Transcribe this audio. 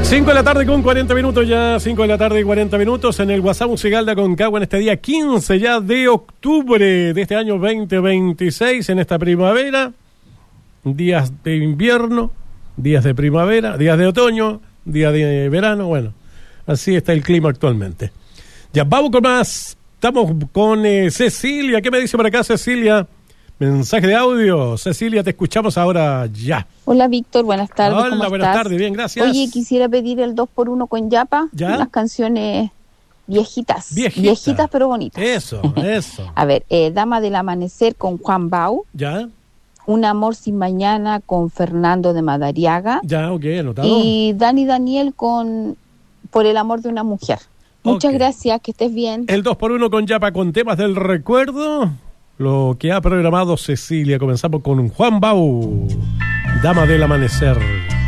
5 de la tarde con 40 minutos ya, 5 de la tarde y 40 minutos en el WhatsApp musical de Aconcagua en este día 15 ya de octubre de este año 2026, en esta primavera, días de invierno, días de primavera, días de otoño, días de verano, bueno, así está el clima actualmente. Ya, vamos con más, estamos con Cecilia, ¿qué me dice por acá Cecilia? Mensaje de audio. Cecilia, te escuchamos ahora ya. Hola, Víctor, buenas tardes. Hola, ¿cómo buenas estás? tardes, bien, gracias. Oye, quisiera pedir el 2x1 con Yapa. ¿Ya? Unas canciones viejitas. Viejita. Viejitas, pero bonitas. Eso. A ver, Dama del Amanecer con Juan Bau. ¿Ya? Un amor sin mañana con Fernando de Madariaga. Ya, ok, anotado. Y Dani Daniel con Por el amor de una mujer. Muchas Ok. gracias, que estés bien. El 2x1 con Yapa con temas del recuerdo. Lo que ha programado Cecilia. Comenzamos con Juan Bau, Dama del Amanecer.